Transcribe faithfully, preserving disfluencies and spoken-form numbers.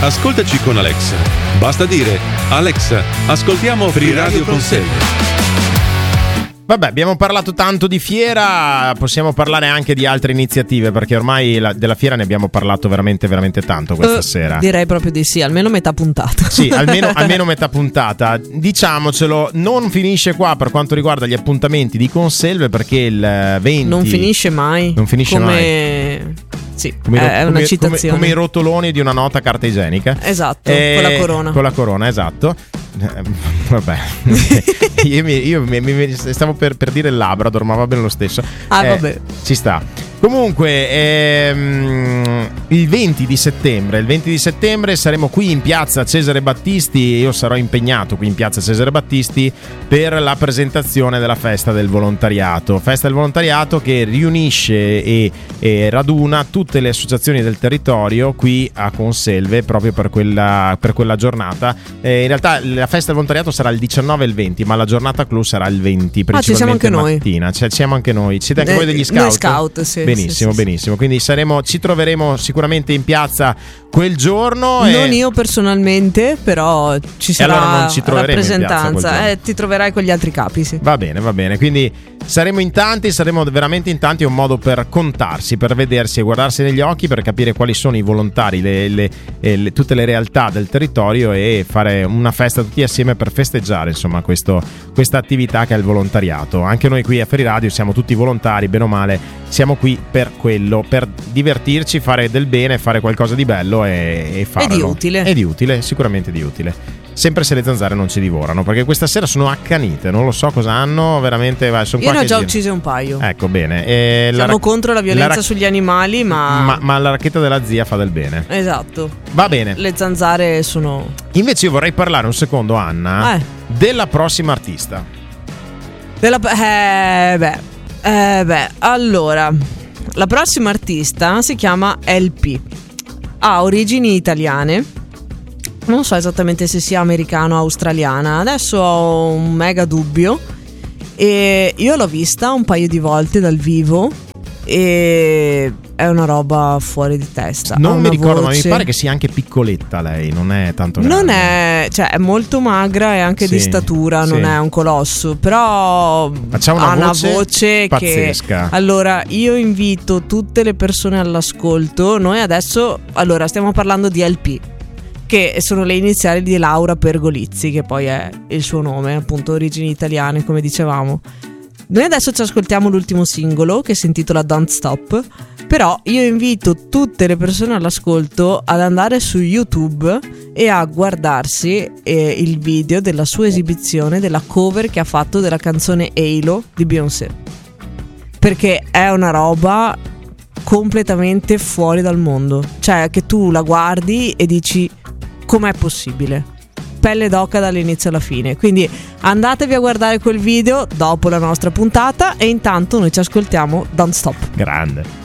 Ascoltaci con Alexa. Basta dire: Alexa, ascoltiamo Free Radio Conselve. Vabbè, abbiamo parlato tanto di fiera, possiamo parlare anche di altre iniziative, perché ormai la, della fiera ne abbiamo parlato veramente veramente tanto questa uh, sera. Direi proprio di sì, almeno metà puntata. Sì, almeno, almeno metà puntata. Diciamocelo, non finisce qua per quanto riguarda gli appuntamenti di Conselve, perché il venti non finisce mai. Non finisce come... mai. Sì, come è come, una citazione. Come, come i rotoloni di una nota carta igienica. Esatto, e... con la corona. Con la corona, esatto. Eh, vabbè, io, mi, io mi, mi, stavo per, per dire il Labrador, ma va bene lo stesso. Ah, eh, vabbè. Ci sta. Comunque, ehm, il venti di settembre, il venti di settembre saremo qui in piazza Cesare Battisti. Io sarò impegnato qui in piazza Cesare Battisti per la presentazione della festa del volontariato. Festa del volontariato che riunisce e, e raduna tutte le associazioni del territorio qui a Conselve proprio per quella, per quella giornata. Eh, in realtà la festa del volontariato sarà il diciannove e il venti, ma la giornata clou sarà il venti, principalmente ah, ci siamo anche mattina. Noi. Cioè, siamo anche noi. Siete anche eh, voi degli scout? Noi scout, sì. Benissimo, sì, sì, benissimo. Quindi saremo, ci troveremo sicuramente in piazza quel giorno. Non e... io personalmente, però ci sarà allora non ci rappresentanza. Eh, ti troverai con gli altri capi, sì. Va bene, va bene. Quindi saremo in tanti, saremo veramente in tanti. È un modo per contarsi, per vedersi e guardarsi negli occhi, per capire quali sono i volontari, le, le, le, tutte le realtà del territorio, e fare una festa tutti assieme per festeggiare, insomma, questo, questa attività che è il volontariato. Anche noi qui a Free Radio siamo tutti volontari, bene o male, siamo qui per quello, per divertirci, fare del bene, fare qualcosa di bello e, e farlo. E di utile. E di utile, sicuramente di utile. Sempre se le zanzare non ci divorano, perché questa sera sono accanite, non lo so cosa hanno, veramente. Vai, sono io qua ne ho che già giro. uccise un paio. Ecco, bene. E Siamo la ra- contro la violenza la ra- sugli animali, ma... ma ma la racchetta della zia fa del bene. Esatto. Va bene. Le zanzare sono... Invece io vorrei parlare un secondo, Anna, eh. della prossima artista. Della... Eh beh Eh beh allora la prossima artista si chiama L P, ha origini italiane, non so esattamente se sia americana o australiana, adesso ho un mega dubbio, e io l'ho vista un paio di volte dal vivo e è una roba fuori di testa. Non mi ricordo, voce... ma mi pare che sia anche piccoletta lei, non è tanto grande. Non è, cioè è molto magra e anche sì, di statura, sì. non è un colosso, però ma c'ha una ha una voce, voce pazzesca. Che... Allora, io invito tutte le persone all'ascolto. Noi adesso, allora, stiamo parlando di L P, che sono le iniziali di Laura Pergolizzi, che poi è il suo nome, appunto, origini italiane, come dicevamo. Noi adesso ci ascoltiamo l'ultimo singolo che si intitola Don't Stop, però io invito tutte le persone all'ascolto ad andare su YouTube e a guardarsi eh, il video della sua esibizione, della cover che ha fatto della canzone Halo di Beyoncé, perché è una roba completamente fuori dal mondo, cioè che tu la guardi e dici com'è possibile, pelle d'oca dall'inizio alla fine. Quindi andatevi a guardare quel video dopo la nostra puntata e intanto noi ci ascoltiamo Don't Stop. Grande.